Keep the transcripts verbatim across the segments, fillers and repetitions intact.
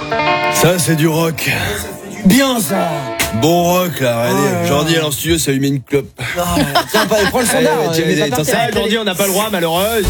Ça, c'est du rock. Bien ça. Bon rock, là. Allez, Oh là Jordi, là. alors, si tu veux, ça lui met une clope. Non, tiens, pas, prends le standard. Allez, tiens, mais pas allez, par attends, terre. ça, Jordi, on n'a pas le droit, malheureuse.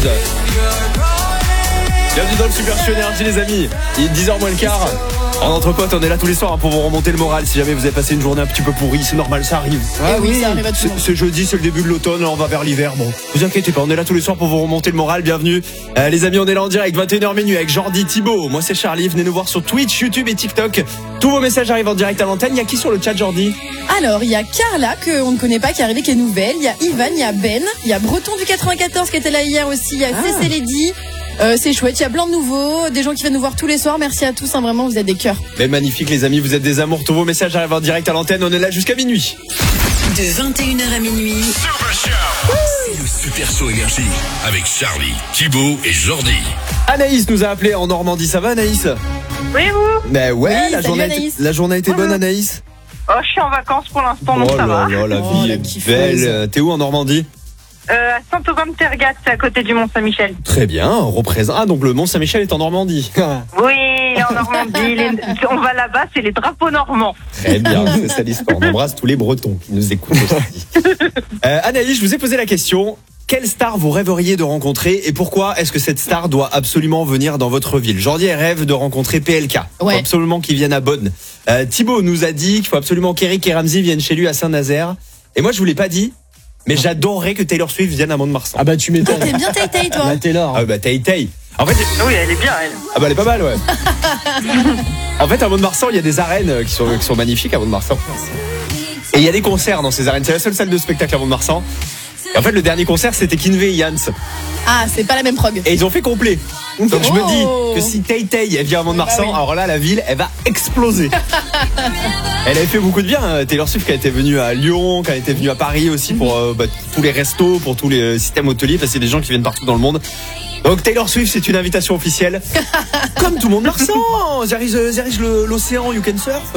Bienvenue dans le Super Show Énergie, les amis. Il est dix heures moins le quart. En entre potes, on est là tous les soirs pour vous remonter le moral. Si jamais vous avez passé une journée un petit peu pourrie, c'est normal, ça arrive. Ah Eh oui, ça arrive à tout le C'est monde. c'est jeudi, c'est le début de l'automne, on va vers l'hiver. Bon, vous inquiétez pas, on est là tous les soirs pour vous remonter le moral. Bienvenue, Euh, les amis, on est là en direct, vingt et une heures minuit avec Jordi, Thibaut. Moi, c'est Charlie. Venez nous voir sur Twitch, YouTube et TikTok. Tous vos messages arrivent en direct à l'antenne. Il y a qui sur le chat, Jordi? Alors, il y a Carla, qu'on ne connaît pas, qui est arrivée, qui est nouvelle. Il y a Ivan, il y a Ben, il y a Breton du quatre-vingt-quatorze qui était là hier aussi. Il y a Ah. C C Lady. Euh, c'est chouette, il y a plein de nouveaux, des gens qui viennent nous voir tous les soirs. Merci à tous, hein, vraiment, vous êtes des cœurs. Mais magnifique, les amis, vous êtes des amours. Tous vos messages arrivent en direct à l'antenne. On est là jusqu'à minuit. De vingt et une heures à minuit. C'est le Super Show Énergie avec Charlie, Thibaut et Jordi. Anaïs nous a appelé en Normandie. Ça va, Anaïs? Oui, vous Ben ouais, Oui, la, salut, journée a été, Anaïs. la journée a été bonne, Anaïs. Oh, je suis en vacances pour l'instant, donc Oh ça là va. là, la Oh, vie la est kiffeuse. belle. Euh, T'es où en Normandie? Euh, à Saint-Aubin-de-Tergat, c'est à côté du Mont-Saint-Michel. Très bien, on représente. Ah, donc le Mont-Saint-Michel est en Normandie. Oui, en Normandie, les- on va là-bas, c'est les drapeaux normands. Très bien, c'est ça l'histoire. On embrasse tous les Bretons qui nous écoutent aussi. Euh, Anaïs, je vous ai posé la question. Quelle star vous rêveriez de rencontrer et pourquoi est-ce que cette star doit absolument venir dans votre ville? Jordi rêve de rencontrer P L K. Il Ouais. faut absolument qu'il vienne à Bonn. Euh, Thibaut nous a dit qu'il faut absolument qu'Eric et Ramsey viennent chez lui à Saint-Nazaire. Et moi, je vous l'ai pas dit, mais j'adorerais que Taylor Swift vienne à Mont-de-Marsan. Ah bah tu m'étonnes. T'es bien Tay Tay, toi. La Taylor. Ah bah Tay Tay. En fait, j'ai- Oui, elle est bien, elle. ah bah elle est pas mal, ouais. En fait, à Mont-de-Marsan, il y a des arènes euh, qui sont, qui sont magnifiques à Mont-de-Marsan. Et il y a des concerts dans ces arènes. C'est la seule salle de spectacle à Mont-de-Marsan. Et en fait, le dernier concert, c'était Kinvey et Jans. Ah, c'est pas la même prog. Et ils ont fait complet. Donc je me dis Oh. que si Tay Tay elle vient à Mont-de-Marsan, Bah oui. alors là, la ville, elle va exploser. Elle avait fait beaucoup de bien. hein. Taylor Swift, qui a été venue à Lyon, qui a été venue à Paris aussi pour euh, bah, tous les restos, pour tous les systèmes hôteliers, parce que c'est des gens qui viennent partout dans le monde. Donc Taylor Swift, c'est une invitation officielle. Comme tout le monde Marsan, there is, there is le- l'océan, you can surf.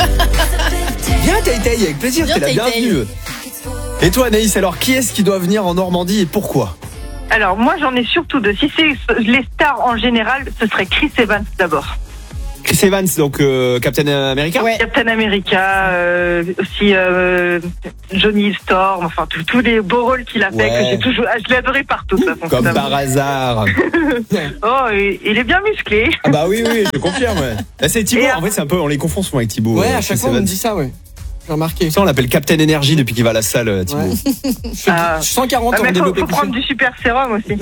Viens Tay Tay, avec plaisir, Viens, t'es la Tay Tay. bienvenue. Et toi Anaïs, alors qui est-ce qui doit venir en Normandie et pourquoi? Alors, moi, j'en ai surtout deux. Si c'est les stars en général, ce serait Chris Evans d'abord. Chris Evans, donc euh, Captain America. Ouais. Captain America, euh, aussi euh, Johnny Storm, enfin tous tous les beaux rôles qu'il a fait, Ouais. que j'ai toujours, ah, je l'ai adoré partout. Ça, Comme par hasard. Oh, et- il est bien musclé. Ah bah oui, oui, je confirme. Ouais. Là, c'est Thibaut. Et En fait, c'est un peu, on les confond souvent avec Thibaut. Ouais, euh, à chaque Chris fois on me Evans. dit ça, ouais. J'ai remarqué. Ça, on l'appelle Captain Energy depuis qu'il va à la salle, euh, Thibaut. Ouais. Je suis Ah. cent quarante Ah, ans mais faut, développé faut couché. prendre du super sérum aussi.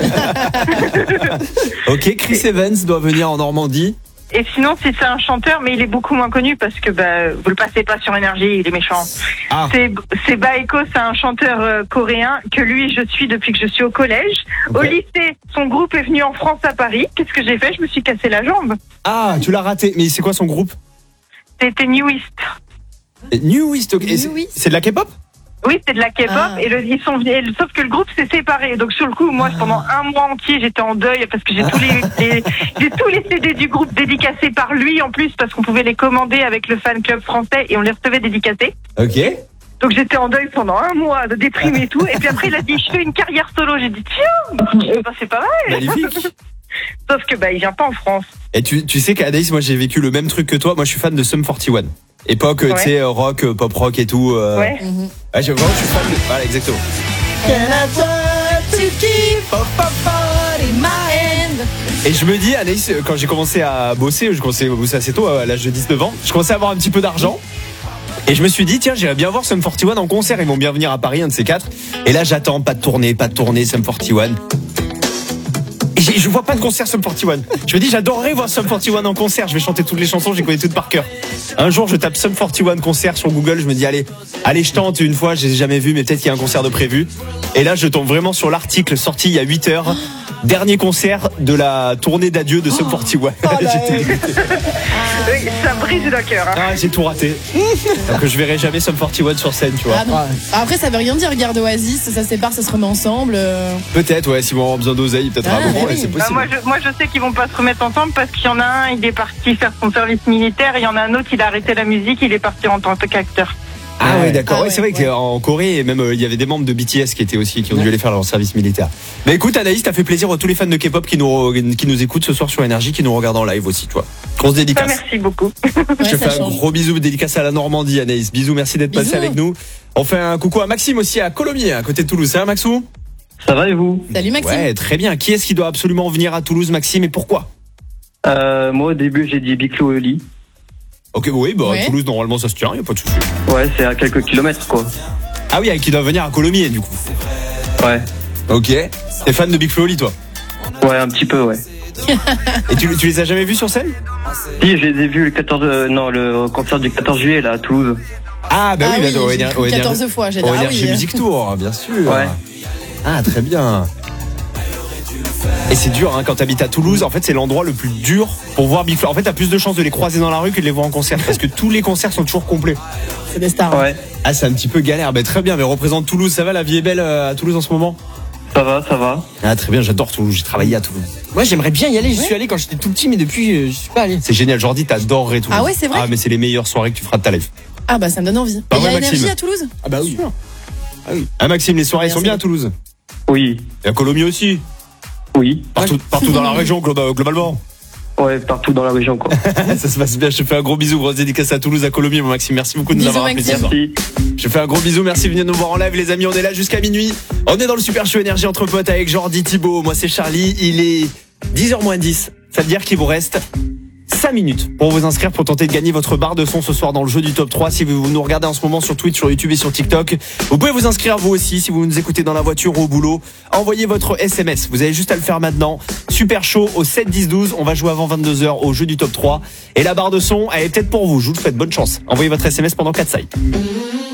Ok, Chris Evans doit venir en Normandie. Et sinon, si c'est un chanteur, mais il est beaucoup moins connu parce que bah, vous le passez pas sur Énergie, il est méchant. Ah. C'est c'est Baeko, c'est un chanteur euh, coréen que lui, je suis depuis que je suis au collège. Ok. Au lycée, son groupe est venu en France à Paris. Qu'est-ce que j'ai fait? Je me suis cassé la jambe. Ah, tu l'as raté. Mais c'est quoi son groupe? C'était New East. New East. ok. Et c'est- New East. C'est de la K-pop? Oui, c'est de la K-pop Ah. et le, ils sont venus, et- sauf que le groupe s'est séparé. Donc sur le coup, moi, pendant un mois entier, j'étais en deuil parce que j'ai tous les, les- j'ai tous les C D du groupe dédicacés par lui en plus parce qu'on pouvait les commander avec le fan club français et on les recevait dédicacés. Ok. Donc j'étais en deuil pendant un mois, de déprimé et tout. Et puis après, il a dit, je fais une carrière solo. J'ai dit, tiens, bah, c'est pas mal. Magnifique. Sauf que bah, il vient pas en France. Et tu, tu sais qu'Anaïs, moi, j'ai vécu le même truc que toi. Moi, je suis fan de Sum quarante et un. Époque, euh, Ouais. tu sais, euh, rock, euh, pop rock et tout. euh, Ouais. Ouais, je, vraiment, je suis fan de. Voilà, exactement. Et je me dis, Anaïs, euh, quand j'ai commencé à bosser, je commençais à bosser assez tôt, à l'âge de dix-neuf ans, je commençais à avoir un petit peu d'argent. Et je me suis dit, tiens, j'irais bien voir Sum quarante et un en concert. Ils vont bien venir à Paris, un de ces quatre. Et là, j'attends, pas de tournée, pas de tournée, Sum quarante et un. Et j'ai- je vois pas de concert Sum quarante et un. Je me dis, j'adorerais voir Sum quarante et un en concert. Je vais chanter toutes les chansons, je les connais toutes par cœur. Un jour, je tape Sum quarante et un concert sur Google. Je me dis, allez, allez, je tente une fois. Je les ai jamais vus, mais peut-être qu'il y a un concert de prévu. Et là, je tombe vraiment sur l'article sorti il y a huit heures. Dernier concert de la tournée d'adieu de Sum quarante et un. J'étais dégoûté. Oui, ça brise le cœur. Hein. Ah, j'ai tout raté. Donc je verrai jamais Sum quarante et un sur scène, tu vois. Ah non. Ouais. Après, ça veut rien dire. Regarde Oasis, ça se sépare, ça se remet ensemble. euh. Peut-être, ouais, si vous avez besoin d'oseille, peut-être à Ah, un moment, oui. ouais, c'est Bah, possible. moi, je, moi, je sais qu'ils vont pas se remettre ensemble parce qu'il y en a un, il est parti faire son service militaire, et il y en a un autre, il a arrêté la musique, il est parti en tant qu'acteur. Ah ouais, d'accord. Ah ouais, c'est vrai ouais, qu'en Corée, même euh, il y avait des membres de B T S qui étaient aussi qui ont dû aller faire leur service militaire. Mais écoute, Anaïs, t'as fait plaisir à tous les fans de K-pop qui nous qui nous écoutent ce soir sur Énergie, qui nous regardent en live aussi, tu vois. Grosse Bah, dédicace. merci beaucoup. Je te ça fais un change. gros bisou, dédicace à la Normandie, Anaïs. Bisous, merci d'être passé Bisous. avec nous. On fait un coucou à Maxime aussi à Colomiers, à côté de Toulouse. Ça va, Maxou? Ça va et vous? Salut Maxime. Ouais, très bien. Qui est-ce qui doit absolument venir à Toulouse, Maxime, et pourquoi? euh, Moi au début j'ai dit Biclo et Oli. Ok, oui, bah Ouais. Toulouse, normalement ça se tient, y a pas de souci. Ouais, c'est à quelques kilomètres quoi. Ah oui, qui doit venir à Colomiers, du coup. Ouais. Ok. T'es fan de Big Flo Oli, toi? Ouais, un petit peu, ouais. Et tu, tu les as jamais vus sur scène? Si, je les ai vus le quatorze, euh, non, le concert du quatorze juillet là à Toulouse. Ah bah Ah oui, oui, bah, au j'ai Éner- cru au Éner- quatorze fois, j'ai dit, au ah Energy oui. Music Tour, bien sûr. Ouais. Ah, très bien. Et c'est dur, hein, quand t'habites à Toulouse, en fait, c'est l'endroit le plus dur pour voir Big Flo. En fait, t'as plus de chances de les croiser dans la rue que de les voir en concert, parce que tous les concerts sont toujours complets. C'est des stars. Ouais. Ah, c'est un petit peu galère. Bah, très bien, mais représente Toulouse, ça va, la vie est belle euh, à Toulouse en ce moment? Ça va, ça va. Ah, très bien, j'adore Toulouse, j'ai travaillé à Toulouse. Moi, j'aimerais bien y aller. J'y suis allé quand j'étais tout petit, mais depuis, euh, je suis pas allé. C'est génial, Jordi, t'adorerais Toulouse. Ah ouais, c'est vrai? Ah, mais c'est les meilleures soirées que tu feras de ta life. Ah bah ça me donne envie. Pas Il y a vrai, Maxime? Énergie à Toulouse? Ah bah oui. Ah, Maxime, les soirées Merci. sont bien à Toulouse. Oui, Et à Colomiers aussi. oui. Partout, partout dans la région, globa- globalement. Ouais, partout dans la région quoi. Ça se passe bien. Je te fais un gros bisou. Grosse dédicace à Toulouse, à Colomiers, mon Maxime. Merci beaucoup de nous Bisous, avoir appelés ce Maxime. soir. Merci. Je te fais un gros bisou. Merci de venir nous voir en live, les amis. On est là jusqu'à minuit. On est dans le Super Show Énergie entre potes avec Jordi, Thibaut. Moi, c'est Charlie. Il est dix heures moins dix. Ça veut dire qu'il vous reste cinq minutes pour vous inscrire pour tenter de gagner votre barre de son ce soir dans le jeu du top trois. Si vous nous regardez en ce moment sur Twitch, sur YouTube et sur TikTok, vous pouvez vous inscrire vous aussi si vous nous écoutez dans la voiture ou au boulot. Envoyez votre S M S. Vous avez juste à le faire maintenant. Super Show au sept dix douze. On va jouer avant vingt-deux heures au jeu du top trois. Et la barre de son, elle est peut-être pour vous. Je vous le souhaite bonne chance. Envoyez votre S M S pendant quatre sailles.